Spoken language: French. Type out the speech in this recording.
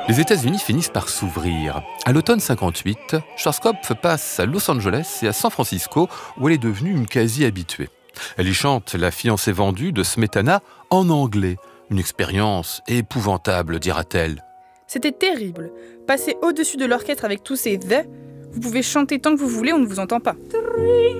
Les États-Unis finissent par s'ouvrir. À l'automne 58, Schwarzkopf passe à Los Angeles et à San Francisco, où elle est devenue une quasi-habituée. Elle y chante La fiancée vendue de Smetana en anglais. Une expérience épouvantable, dira-t-elle. C'était terrible. Passer au-dessus de l'orchestre avec tous ces « the », vous pouvez chanter tant que vous voulez, on ne vous entend pas.